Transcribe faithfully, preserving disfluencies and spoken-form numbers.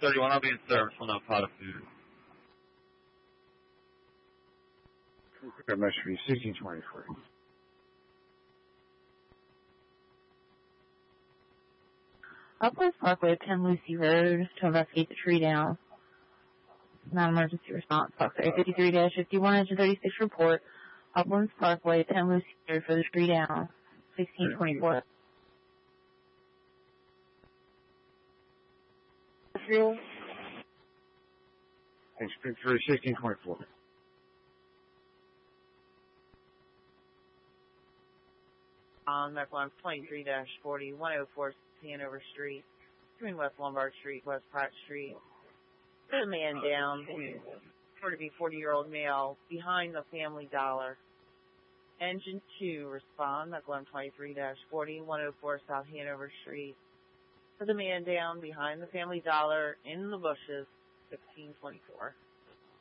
thirty-one, I'll be in service. We'll know pot of food. That must be sixteen twenty-four. Uplands Parkway, ten Lucy Road, to investigate the tree down. Non-emergency response. Fox area fifty-three dash fifty-one, engine thirty-six report. Uplands Parkway, ten Lucy Road for the tree down. sixteen twenty-four. Fuel? Thanks, Pittsburgh, sixteen twenty-four. On Mech Line twenty-three dash forty, one oh four Hanover Street, between West Lombard Street, West Pratt Street. Put a man down, for to be forty-year-old male, behind the Family Dollar. Engine two, respond, Mech Line twenty-three dash forty, one oh four South Hanover Street. Put the man down, behind the Family Dollar, in the bushes, sixteen twenty-four.